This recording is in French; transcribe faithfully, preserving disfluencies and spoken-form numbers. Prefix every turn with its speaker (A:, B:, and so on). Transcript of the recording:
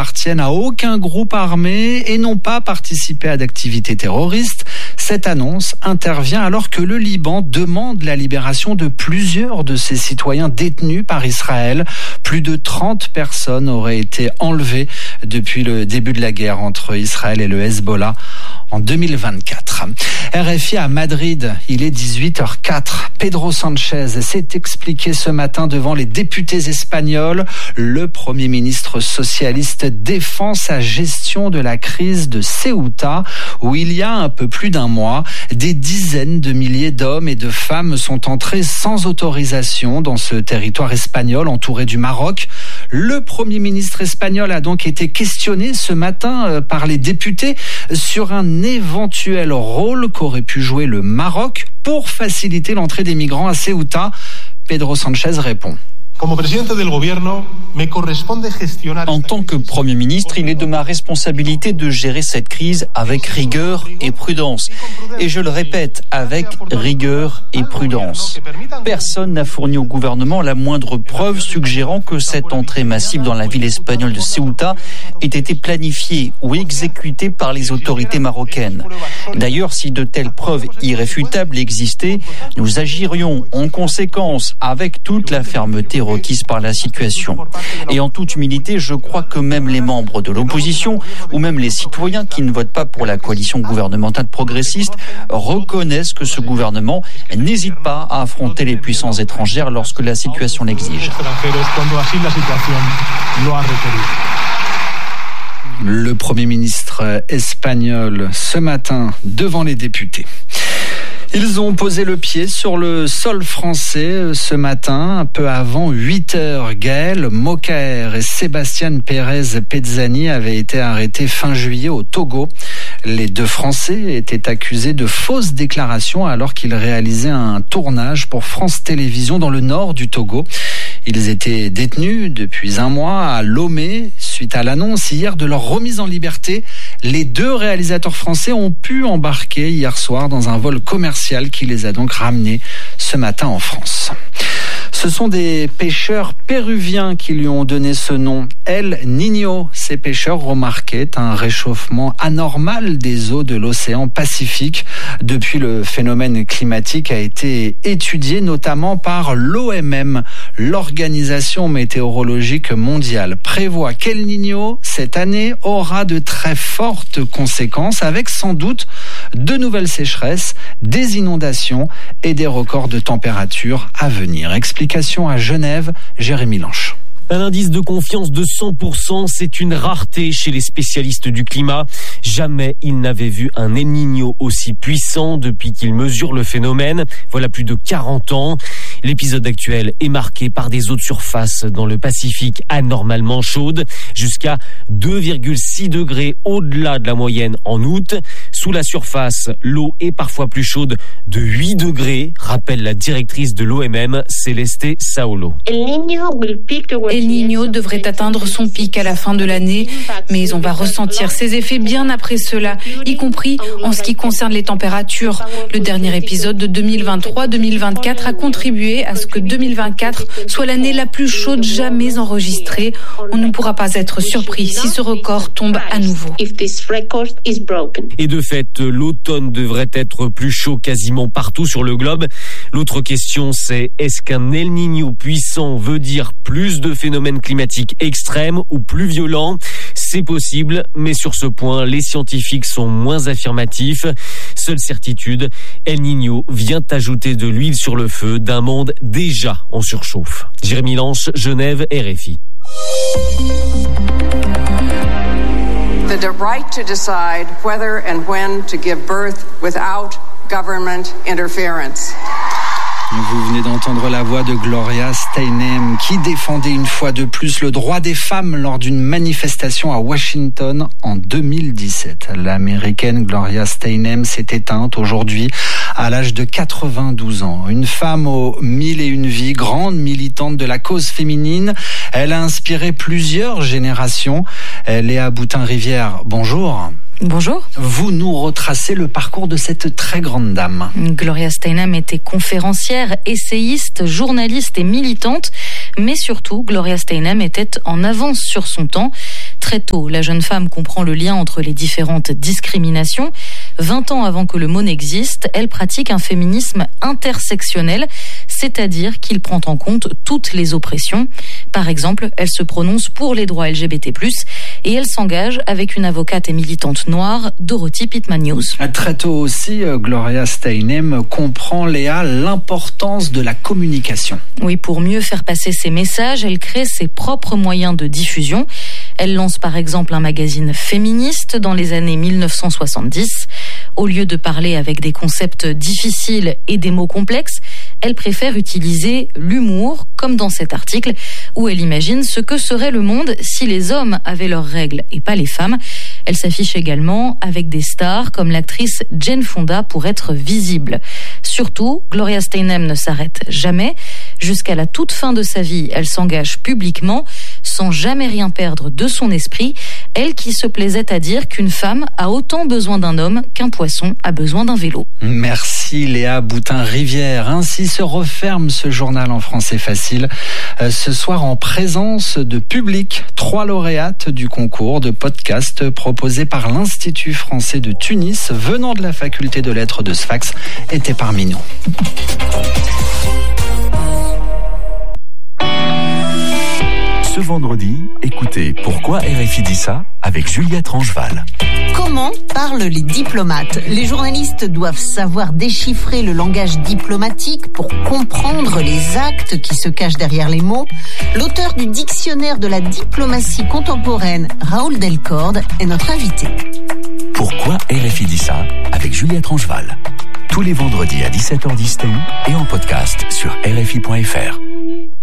A: n'appartiennent à aucun groupe armé et n'ont pas participé à d'activités terroristes. Cette annonce intervient alors que le Liban demande la libération de plusieurs de ses citoyens détenus par Israël. Plus de trente personnes auraient été enlevées depuis le début de la guerre entre Israël et le Hezbollah en deux mille vingt-quatre. R F I à Madrid, il est dix-huit heures quatre. Pedro Sanchez s'est expliqué ce matin devant les députés espagnols. Le Premier ministre socialiste défend sa gestion de la crise de Ceuta, où il y a un peu plus d'un mois, des dizaines de milliers d'hommes et de femmes sont entrés sans autorisation dans ce territoire espagnol entouré du Maroc. Le Premier ministre espagnol a donc été questionné ce matin par les députés sur un éventuel rôle qu'aurait pu jouer le Maroc pour faciliter l'entrée des migrants à Ceuta. Pedro Sanchez répond.
B: En tant que Premier ministre, il est de ma responsabilité de gérer cette crise avec rigueur et prudence. Et je le répète, avec rigueur et prudence. Personne n'a fourni au gouvernement la moindre preuve suggérant que cette entrée massive dans la ville espagnole de Ceuta ait été planifiée ou exécutée par les autorités marocaines. D'ailleurs, si de telles preuves irréfutables existaient, nous agirions en conséquence avec toute la fermeté requise par la situation. Et en toute humilité, je crois que même les membres de l'opposition ou même les citoyens qui ne votent pas pour la coalition gouvernementale progressiste reconnaissent que ce gouvernement n'hésite pas à affronter les puissances étrangères lorsque la situation l'exige.
A: Le Premier ministre espagnol ce matin devant les députés. Ils ont posé le pied sur le sol français ce matin, un peu avant huit heures. Gaël Mokaer et Sébastien Pérez Pezzani avaient été arrêtés fin juillet au Togo. Les deux Français étaient accusés de fausses déclarations alors qu'ils réalisaient un tournage pour France Télévisions dans le nord du Togo. Ils étaient détenus depuis un mois à Lomé suite à l'annonce hier de leur remise en liberté. Les deux réalisateurs français ont pu embarquer hier soir dans un vol commercial qui les a donc ramenés ce matin en France. Ce sont des pêcheurs péruviens qui lui ont donné ce nom, El Niño. Ces pêcheurs remarquaient un réchauffement anormal des eaux de l'océan Pacifique. Depuis, le phénomène climatique a été étudié notamment par l'O M M. L'Organisation météorologique mondiale prévoit qu'El Niño, cette année, aura de très fortes conséquences avec sans doute de nouvelles sécheresses, des inondations et des records de température à venir. Explication à Genève, Jérémy Lanche.
C: Un indice de confiance de cent pour cent, c'est une rareté chez les spécialistes du climat. Jamais ils n'avaient vu un El Niño aussi puissant depuis qu'ils mesurent le phénomène. Voilà plus de quarante ans. L'épisode actuel est marqué par des eaux de surface dans le Pacifique anormalement chaudes, jusqu'à deux virgule six degrés au-delà de la moyenne en août. Sous la surface, l'eau est parfois plus chaude de huit degrés, rappelle la directrice de l'O M M, Celeste Saulo.
D: El Niño devrait atteindre son pic à la fin de l'année, mais on va ressentir ses effets bien après cela, y compris en ce qui concerne les températures. Le dernier épisode de deux mille vingt-trois deux mille vingt-quatre a contribué à ce que deux mille vingt-quatre soit l'année la plus chaude jamais enregistrée. On ne pourra pas être surpris si ce record tombe à nouveau.
C: Et de fait, l'automne devrait être plus chaud quasiment partout sur le globe. L'autre question, c'est est-ce qu'un El Niño puissant veut dire plus de phénomènes climatiques extrêmes ou plus violents? C'est possible, mais sur ce point, les scientifiques sont moins affirmatifs. Seule certitude, El Niño vient ajouter de l'huile sur le feu d'un monde déjà en surchauffe. Jérémy Lanche, Genève, R F I.
E: The right to decide whether and when to give birth without government interference.
A: Vous venez d'entendre la voix de Gloria Steinem qui défendait une fois de plus le droit des femmes lors d'une manifestation à Washington en deux mille dix-sept. L'américaine Gloria Steinem s'est éteinte aujourd'hui à l'âge de quatre-vingt-douze ans. Une femme aux mille et une vies, grande militante de la cause féminine. Elle a inspiré plusieurs générations. Léa Boutin-Rivière, bonjour.
D: Bonjour.
A: Vous nous retracez le parcours de cette très grande dame.
D: Gloria Steinem était conférencière, essayiste, journaliste et militante, mais surtout, Gloria Steinem était en avance sur son temps. Très tôt, la jeune femme comprend le lien entre les différentes discriminations. vingt ans avant que le mot n'existe, elle pratique un féminisme intersectionnel, c'est-à-dire qu'il prend en compte toutes les oppressions. Par exemple, elle se prononce pour les droits L G B T plus, et elle s'engage avec une avocate et militante noire, Dorothy Pitman-Hughes.
A: Très tôt aussi, Gloria Steinem comprend, Léa, l'importance de la communication.
D: Oui, pour mieux faire passer ses messages, elle crée ses propres moyens de diffusion. Elle lance par exemple un magazine féministe dans les années mille neuf cent soixante-dix. Au lieu de parler avec des concepts difficiles et des mots complexes, elle préfère utiliser l'humour, comme dans cet article, où elle imagine ce que serait le monde si les hommes avaient leurs règles et pas les femmes. Elle s'affiche également avec des stars comme l'actrice Jane Fonda pour être visible. Surtout, Gloria Steinem ne s'arrête jamais. Jusqu'à la toute fin de sa vie, elle s'engage publiquement, sans jamais rien perdre de son esprit. Elle qui se plaisait à dire qu'une femme a autant besoin d'un homme qu'un poisson a besoin d'un vélo.
A: Merci Léa Boutin-Rivière. Ainsi se referme ce journal en français facile. Euh, ce soir en présence de public, trois lauréates du concours de podcast proposé par l'Institut français de Tunis, venant de la faculté de lettres de Sfax, étaient parmi nous.
F: Ce vendredi, écoutez Pourquoi R F I dit ça avec Juliette Rangeval.
G: Comment parlent les diplomates ? Les journalistes doivent savoir déchiffrer le langage diplomatique pour comprendre les actes qui se cachent derrière les mots. L'auteur du dictionnaire de la diplomatie contemporaine, Raoul Delcorde, est notre invité.
F: Pourquoi R F I dit ça avec Juliette Rangeval. Tous les vendredis à dix-sept heures dix et en podcast sur R F I point F R.